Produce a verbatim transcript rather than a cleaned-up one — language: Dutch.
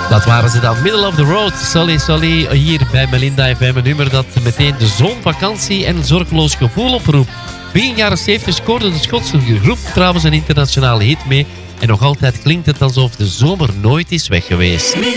Dat waren ze dan. Middle of the Road. Solly, Solly. Hier bij Melinda F M. Een nummer dat meteen de zon, vakantie en een zorgeloos gevoel oproept. Begin jaren zeventig scoorde de Schotse groep trouwens een internationale hit mee. En nog altijd klinkt het alsof de zomer nooit is weg geweest.